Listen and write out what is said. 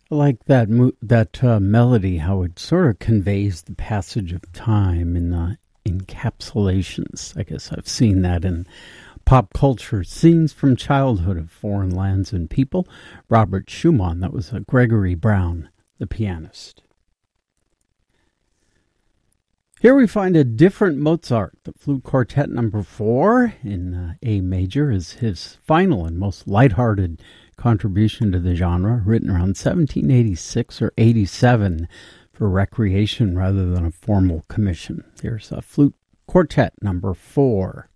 I like that melody, how it sort of conveys the passage of time in encapsulations. I guess I've seen that in pop culture. Scenes from childhood of foreign lands and people. Robert Schumann, that was Gregory Brown, the pianist. Here we find a different Mozart. The Flute Quartet number 4 in A major is his final and most lighthearted contribution to the genre, written around 1786 or 87 for recreation rather than a formal commission. Here's a Flute Quartet number 4.